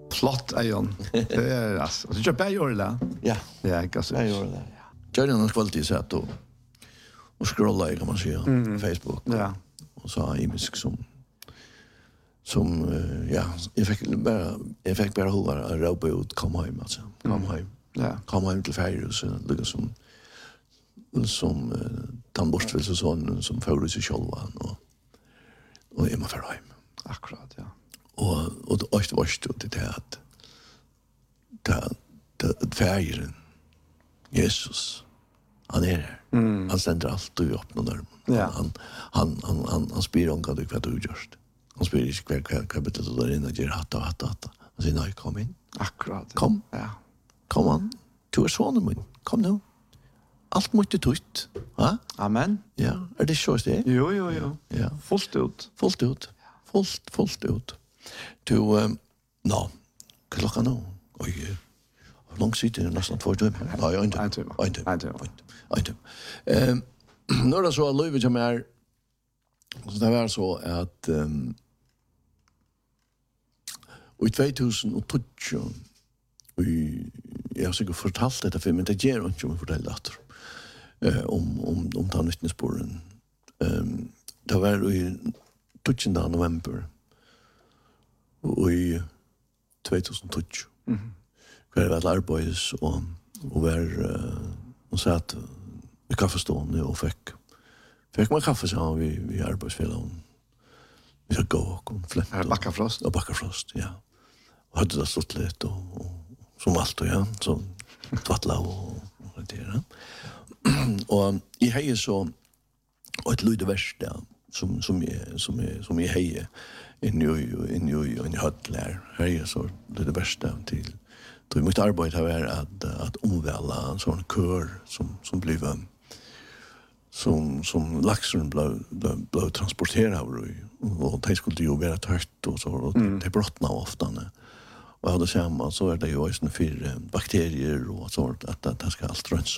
Flott Ejon. Det är alltså. Så köper jag det. Ja. Ja, kanske. Jag gör det. Ja. Jörgen har kvalitet sett och scrolla kan man säga på Facebook. Ja. Och så imisk som ja, jag fick bara höra att ropa ut kom hem alltså. Kom hem. Ja. Kom hem till färghuset liksom som tandborstväl som förr sig själva och är man för hem. Akkurat, ja. Och det var det färgen Jesus han är här. Han ständer alltid upp någon där. Ja. Han spyr om vad du gjort. Han spyr inte vad betyder det där inne och gör hatta. Han säger nej, kom in. Akkurat. Kom. Ja. Kom an. Du är sonen min. Kom nu. Allt måste tut. Ja? Amen. Ja, är det så det? Jo. Ja. Fullt ut. Fullt ut. Du, klockan nu. Oj, hur långt sitter det nästan 2 timmar? Nej, jag inte. Inte. Nu är det så att livet som är så det var så att i 2012 jag har säkert fortalt detta för men det ger inte om jag fortäller det om tandnyttningsspåren. Det var i 12 november i 2012. Kvar var arbeids och satt i kaffestående och fick man kaffe så vi arbetsfällan. Vi ska gå och flämta. Backafrost. Och Backafrost, ja. Och hade det stått lite och som allt och ja, så tvattla och det. Och i heje så och ett lyde värst där som i heje in i hödlär. Heje så det värsta till då mitt arbete har varit att omvälla en sån kör som blev som laxen blev transporterad och det skulle ju vara tört och så det brottnar ofta. Och hade samma så är det ju också för bakterier och så att det ska allt röns.